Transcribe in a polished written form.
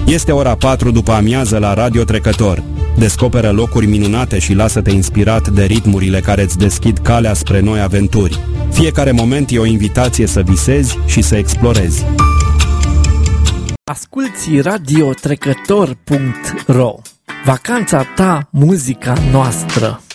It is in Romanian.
Este ora 4 după amiază la Radio Trecător. Descoperă locuri minunate și lasă-te inspirat de ritmurile care îți deschid calea spre noi aventuri. Fiecare moment e o invitație să visezi și să explorezi. Asculți radiotrecător.ro. Vacanța ta, muzica noastră.